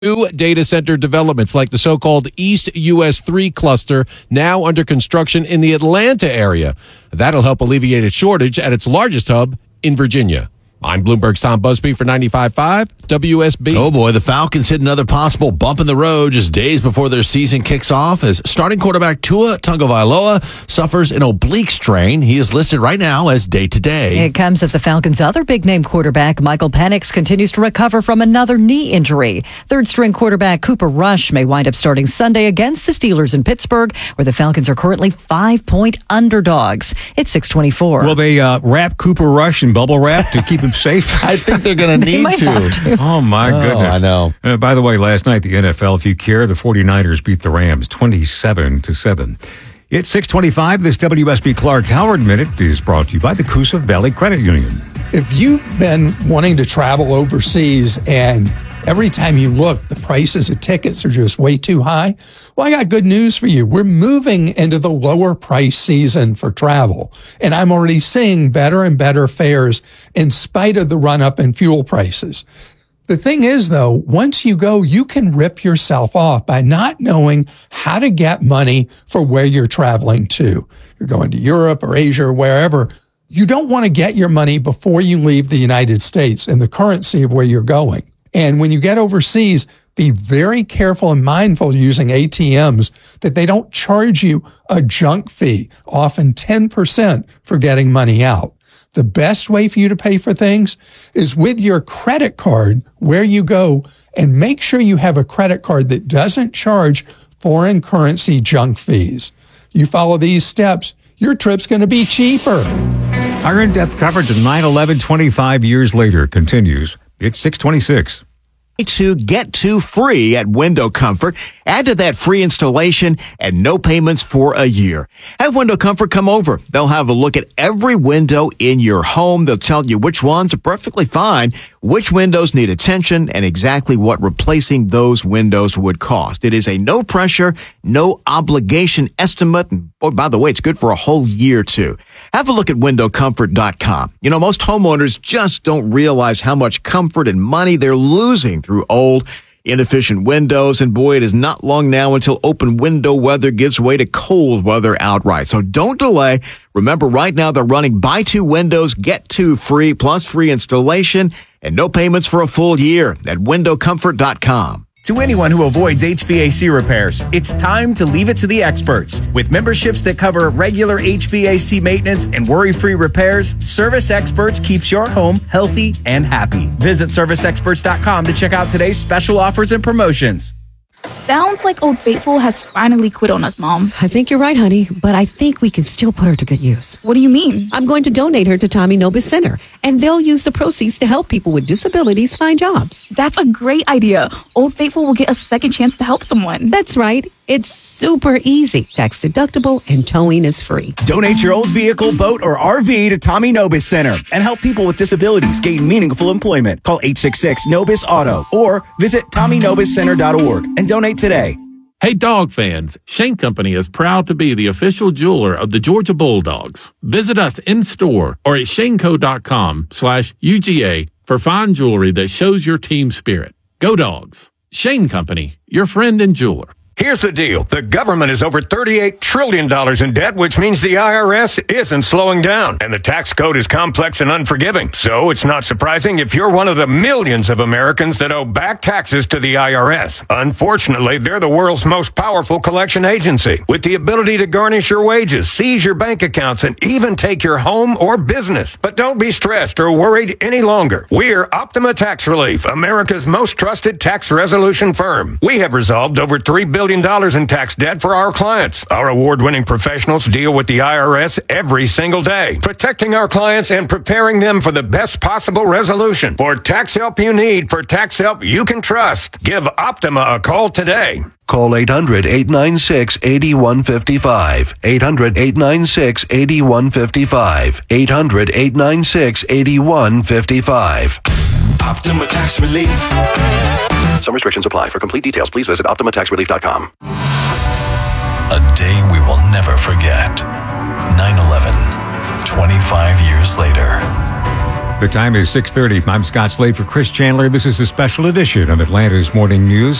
New data center developments like the so-called East US 3 cluster now under construction in the Atlanta area. That'll help alleviate a shortage at its largest hub in Virginia. I'm Bloomberg's Tom Busby for 95.5 WSB. Oh boy, the Falcons hit another possible bump in the road just days before their season kicks off as starting quarterback Tua Tagovailoa suffers an oblique strain. He is listed right now as day-to-day. It comes as the Falcons' other big-name quarterback, Michael Penix, continues to recover from another knee injury. Third-string quarterback Cooper Rush may wind up starting Sunday against the Steelers in Pittsburgh, where the Falcons are currently 5-point underdogs. It's 6:24. Will they wrap Cooper Rush in bubble wrap to keep him safe? I think they're going to need to. Oh, my goodness. I know. By the way, last night, the NFL, if you care, the 49ers beat the Rams 27-7. It's 6:25. This WSB Clark Howard Minute is brought to you by the Coosa Valley Credit Union. If you've been wanting to travel overseas and every time you look, the prices of tickets are just way too high, well, I got good news for you. We're moving into the lower price season for travel, and I'm already seeing better and better fares in spite of the run-up in fuel prices. The thing is, though, once you go, you can rip yourself off by not knowing how to get money for where you're traveling to. You're going to Europe or Asia or wherever. You don't want to get your money before you leave the United States in the currency of where you're going. And when you get overseas, be very careful and mindful using ATMs that they don't charge you a junk fee, often 10% for getting money out. The best way for you to pay for things is with your credit card where you go, and make sure you have a credit card that doesn't charge foreign currency junk fees. You follow these steps, your trip's going to be cheaper. Our in-depth coverage of 9/11 25 years later continues. It's 6:26. To get to free at Window Comfort. Add to that free installation and no payments for a year. Have Window Comfort come over. They'll have a look at every window in your home. They'll tell you which ones are perfectly fine, which windows need attention, and exactly what replacing those windows would cost. It is a no pressure, no obligation estimate. And boy, by the way, it's good for a whole year too. Have a look at windowcomfort.com. You know, most homeowners just don't realize how much comfort and money they're losing through old, inefficient windows. And boy, it is not long now until open window weather gives way to cold weather outright. So don't delay. Remember, right now they're running buy two windows, get two free, plus free installation and no payments for a full year at windowcomfort.com. To anyone who avoids HVAC repairs, it's time to leave it to the experts. With memberships that cover regular HVAC maintenance and worry-free repairs, Service Experts keeps your home healthy and happy. Visit serviceexperts.com to check out today's special offers and promotions. Sounds like Old Faithful has finally quit on us, Mom. I think you're right, honey, but I think we can still put her to good use. What do you mean? I'm going to donate her to Tommy Nobis Center, and they'll use the proceeds to help people with disabilities find jobs. That's a great idea. Old Faithful will get a second chance to help someone. That's right. It's super easy, tax deductible, and towing is free. Donate your old vehicle, boat, or RV to Tommy Nobis Center and help people with disabilities gain meaningful employment. Call 866-NOBIS-AUTO or visit TommyNobisCenter.org and donate today. Hey, dog fans, Shane Company is proud to be the official jeweler of the Georgia Bulldogs. Visit us in store or at shaneco.com/UGA for fine jewelry that shows your team spirit. Go Dogs. Shane Company, your friend and jeweler. Here's the deal. The government is over $38 trillion in debt, which means the IRS isn't slowing down. And the tax code is complex and unforgiving. So it's not surprising if you're one of the millions of Americans that owe back taxes to the IRS. Unfortunately, they're the world's most powerful collection agency, with the ability to garnish your wages, seize your bank accounts, and even take your home or business. But don't be stressed or worried any longer. We're Optima Tax Relief, America's most trusted tax resolution firm. We have resolved over $3 billion in tax debt for our clients. Our award-winning professionals deal with the IRS every single day, protecting our clients and preparing them for the best possible resolution. For tax help you need, for tax help you can trust, give Optima a call today. Call 800-896-8155. 800-896-8155. 800-896-8155. Optima Tax Relief. Some restrictions apply. For complete details, please visit OptimaTaxRelief.com. A day we will never forget. 9/11. 25 years later. The time is 6:30. I'm Scott Slade for Chris Chandler. This is a special edition of Atlanta's Morning News.